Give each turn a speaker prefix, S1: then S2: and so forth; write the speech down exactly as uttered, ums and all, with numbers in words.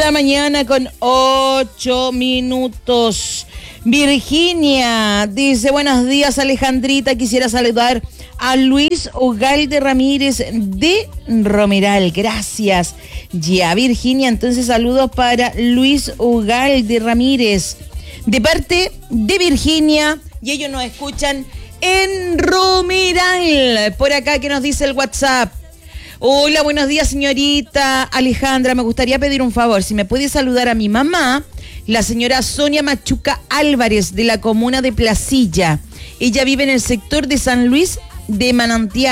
S1: la mañana con ocho minutos. Virginia dice, buenos días Alejandrita, quisiera saludar a Luis Ugalde Ramírez de Romeral, gracias. Ya, Virginia, entonces saludos para Luis Ugalde Ramírez, de parte de Virginia, y ellos nos escuchan en Romeral. Por acá, que nos dice el WhatsApp. Hola, buenos días, señorita Alejandra. Me gustaría pedir un favor. Si me puede saludar a mi mamá, la señora Sonia Machuca Álvarez, de la comuna de Placilla. Ella vive en el sector de San Luis de Manantial.